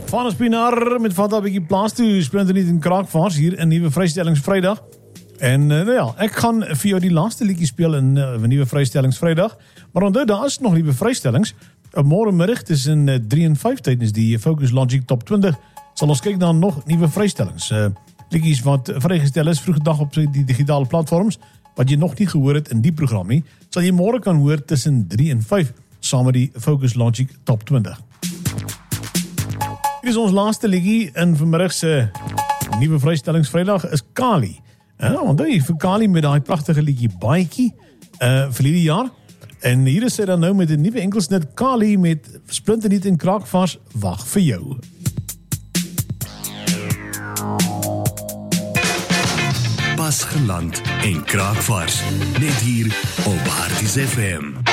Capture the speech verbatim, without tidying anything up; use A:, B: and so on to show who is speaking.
A: Van Spinar met vat 'n bietjie plaas toe, splinter nie in Kraakvaars hier in Nuwe Vrystellings Vrydag. En uh, nou ja, ek gaan vir jou die laaste liedjie speel in uh, Nuwe Vrystellings Vrydag. Maar onthou, daar is nog nuwe vrystellings. Môre middag tussen uh, drie en vyf tydens die Focus Logic Top twintig sal ons kyk na nog nuwe vrystellings. Uh, liedjies wat vrygestel is vroegdag op die digitale platforms wat jy nog nie gehoor het in die program nie, sal jy môre kan hoor tussen drie en vyf saam met die Focus Logic Top twintig. Hier is ons laaste liedjie in vanmiddag se Nuwe Vrystellings Vrydag is Kali. Ja, onthou jy vir Kali met daai pragtige liedjie Baadjie uh vir hierdie jaar. En hier is hy dan nou met 'n nuwe enkelsnit Kali met splinternuut en kraakvars wag vir jou.
B: Pas geland en kraakvars net hier op Harties F M.